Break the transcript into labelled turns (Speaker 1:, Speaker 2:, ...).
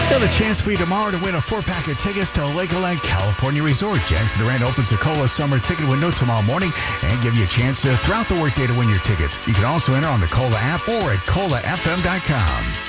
Speaker 1: Another chance for you tomorrow to win a 4-pack of tickets to Legoland California Resort. Jensen Durant opens a Cola Summer ticket window tomorrow morning and give you a chance throughout the workday to win your tickets. You can also enter on the Cola app or at colafm.com.